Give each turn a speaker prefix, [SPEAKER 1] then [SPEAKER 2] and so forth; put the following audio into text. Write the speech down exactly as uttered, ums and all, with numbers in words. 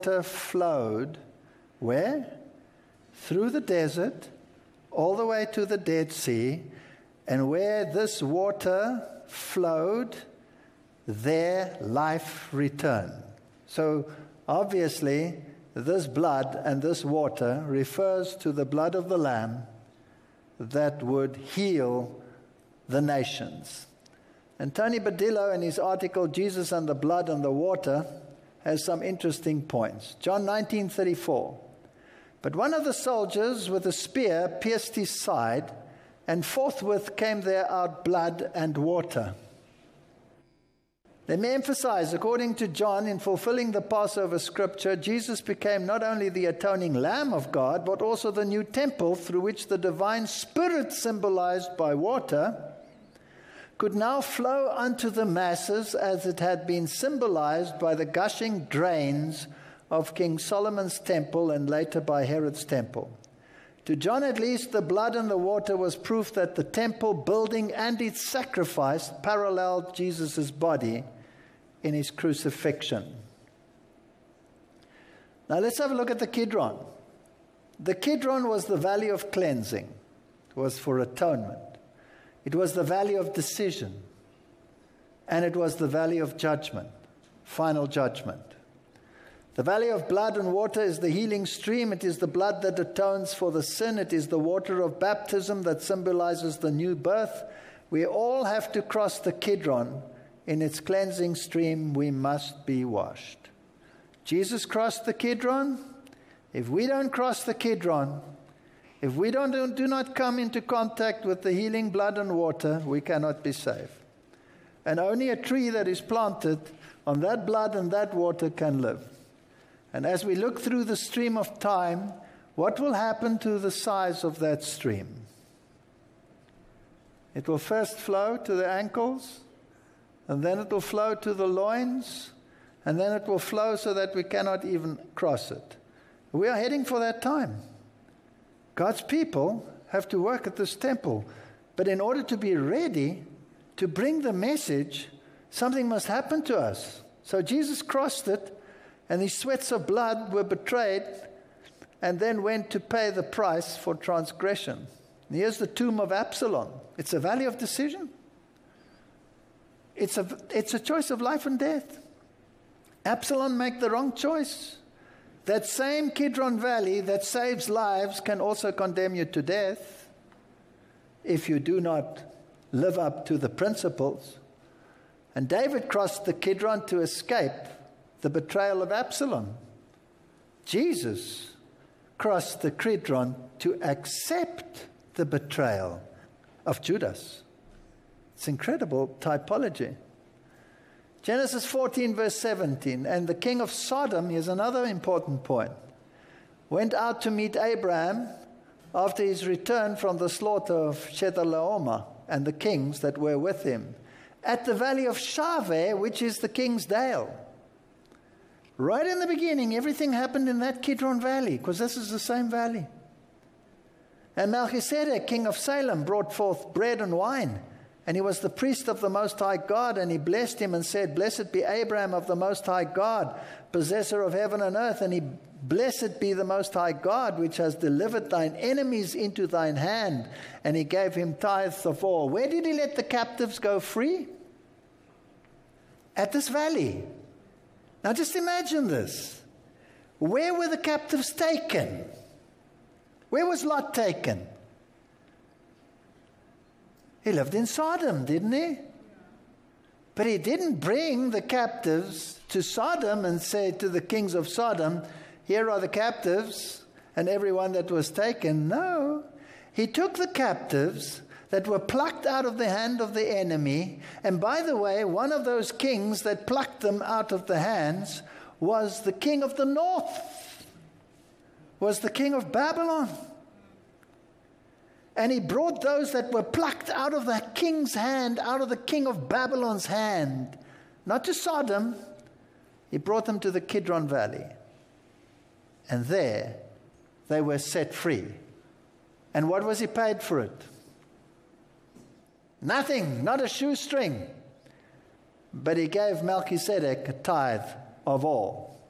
[SPEAKER 1] water flowed where? Through the desert, all the way to the Dead Sea, and where this water flowed, there life returned. So obviously, this blood and this water refers to the blood of the Lamb that would heal the nations. And Tony Badillo, in his article, Jesus and the Blood and the Water, has some interesting points. John nineteen thirty-four. But one of the soldiers with a spear pierced his side, and forthwith came there out blood and water. Let me emphasize, according to John, in fulfilling the Passover scripture, Jesus became not only the atoning Lamb of God, but also the new temple through which the divine Spirit, symbolized by water, could now flow unto the masses as it had been symbolized by the gushing drains of King Solomon's temple and later by Herod's temple. To John at least, the blood and the water was proof that the temple building and its sacrifice paralleled Jesus' body in his crucifixion. Now let's have a look at the Kidron. The Kidron was the valley of cleansing. It was for atonement. It was the valley of decision. And it was the valley of judgment, final judgment. The valley of blood and water is the healing stream. It is the blood that atones for the sin. It is the water of baptism that symbolizes the new birth. We all have to cross the Kidron. In its cleansing stream, we must be washed. Jesus crossed the Kidron. If we don't cross the Kidron, if we don't, do not come into contact with the healing blood and water, we cannot be saved. And only a tree that is planted on that blood and that water can live. And as we look through the stream of time, what will happen to the size of that stream? It will first flow to the ankles, and then it will flow to the loins, and then it will flow so that we cannot even cross it. We are heading for that time. God's people have to work at this temple, but in order to be ready to bring the message, something must happen to us. So Jesus crossed it, and his sweats of blood were betrayed and then went to pay the price for transgression. And here's the tomb of Absalom. It's a valley of decision. It's a, it's a choice of life and death. Absalom made the wrong choice. That same Kidron Valley that saves lives can also condemn you to death if you do not live up to the principles. And David crossed the Kidron to escape the betrayal of Absalom. Jesus crossed the Kidron to accept the betrayal of Judas. It's incredible typology. Genesis fourteen, verse seventeen, and the king of Sodom, here's another important point, went out to meet Abraham after his return from the slaughter of Chedorlaomer and the kings that were with him, at the valley of Shaveh, which is the king's dale. Right in the beginning, everything happened in that Kidron Valley, because this is the same valley. And Melchizedek, king of Salem, brought forth bread and wine. And he was the priest of the Most High God, and he blessed him and said, Blessed be Abraham of the Most High God, possessor of heaven and earth. And he, Blessed be the Most High God, which has delivered thine enemies into thine hand. And he gave him tithes of all. Where did he let the captives go free? At this valley. Now just imagine this. Where were the captives taken? Where was Lot taken? He lived in Sodom, didn't he? But he didn't bring the captives to Sodom and say to the kings of Sodom, here are the captives and everyone that was taken. No. He took the captives that were plucked out of the hand of the enemy. And by the way, one of those kings that plucked them out of the hands was the king of the north, was the king of Babylon. And he brought those that were plucked out of the king's hand, out of the king of Babylon's hand, not to Sodom. He brought them to the Kidron Valley. And there they were set free. And what was he paid for it? Nothing, not a shoestring. But he gave Melchizedek a tithe of all.